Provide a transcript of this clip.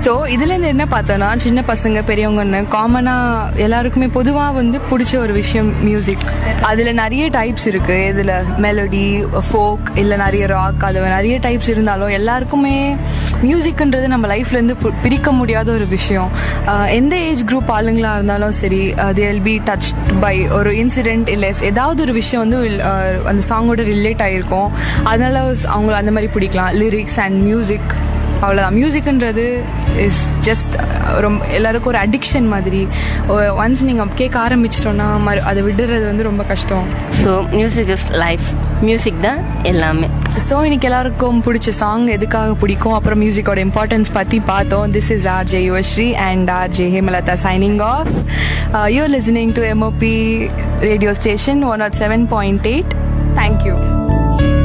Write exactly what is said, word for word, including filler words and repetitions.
So இதுலேருந்து என்ன பார்த்தோன்னா, சின்ன பசங்க பெரியவங்கன்னு காமனாக எல்லாருக்குமே பொதுவாக வந்து பிடிச்ச ஒரு விஷயம் மியூசிக். அதில் நிறைய டைப்ஸ் இருக்குது. இதில் மெலடி, ஃபோக், இல்லை நிறைய ராக், அது நிறைய டைப்ஸ் இருந்தாலும் எல்லாருக்குமே மியூசிக்ன்றது நம்ம லைஃப்லேருந்து பிரிக்க முடியாத ஒரு விஷயம். எந்த ஏஜ் குரூப் ஆளுங்களாக இருந்தாலும் சரி, they will be touch by ஒரு இன்சிடென்ட், இல்லை ஏதாவது ஒரு விஷயம் வந்து அந்த சாங்கோட ரிலேட் ஆகிருக்கும். அதனால அவங்கள அந்த மாதிரி பிடிக்கலாம். லிரிக்ஸ் அண்ட் மியூசிக், அவ்வளோதான். மியூசிக்ன்றது இஸ் ஜஸ்ட் ரொம்ப எல்லாருக்கும் ஒரு அடிக்ஷன் மாதிரி. ஒன்ஸ் நீங்கள் கேட்க ஆரம்பிச்சிட்டோன்னா மறு அதை விடுறது வந்து ரொம்ப கஷ்டம். So music is life, music தான் எல்லாமே. ஸோ இன்னைக்கு எல்லாருக்கும் பிடிச்ச சாங் எதுக்காக பிடிக்கும், அப்புறம் மியூசிக்கோட இம்பார்ட்டன்ஸ் பற்றி பார்த்தோம். This is R J Yuvasri and R J Hemalatha signing off. You are listening to MOP radio station one not seven point eight. Thank you.